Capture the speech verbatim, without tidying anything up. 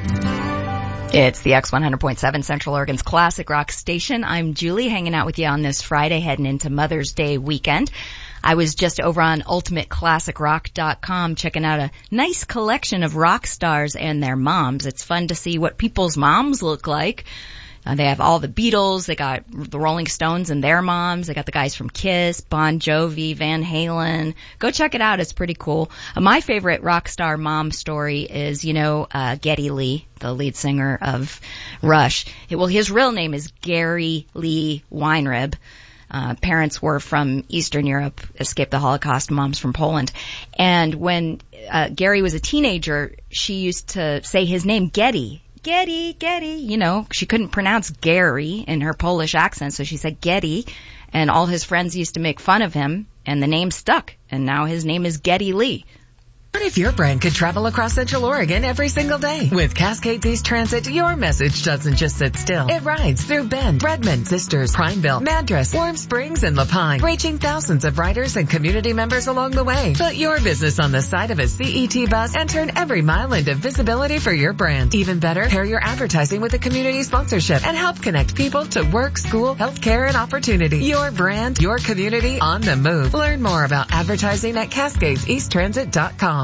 It's the X one hundred point seven Central Oregon's classic rock station. I'm Julie, hanging out with you on this Friday, heading into Mother's Day weekend. I was just over on ultimate classic rock dot com checking out a nice collection of rock stars and their moms. It's fun to see what people's moms look like. Uh, they have all the Beatles, they got the Rolling Stones and their moms, they got the guys from Kiss, Bon Jovi, Van Halen. Go check it out, it's pretty cool. Uh, my favorite rock star mom story is, you know, uh, Geddy Lee, the lead singer of Rush. Well, his real name is Gary Lee Weinrib. Uh, parents were from Eastern Europe, escaped the Holocaust, mom's from Poland. And when uh, Gary was a teenager, she used to say his name, Geddy. Geddy, Geddy, you know, she couldn't pronounce Gary in her Polish accent, so she said Geddy, and all his friends used to make fun of him, and the name stuck, and now his name is Geddy Lee. What if your brand could travel across Central Oregon every single day? With Cascades East Transit, your message doesn't just sit still. It rides through Bend, Redmond, Sisters, Prineville, Madras, Warm Springs, and Lapine, reaching thousands of riders and community members along the way. Put your business on the side of a C E T bus and turn every mile into visibility for your brand. Even better, pair your advertising with a community sponsorship and help connect people to work, school, healthcare, and opportunity. Your brand, your community, on the move. Learn more about advertising at cascades east transit dot com.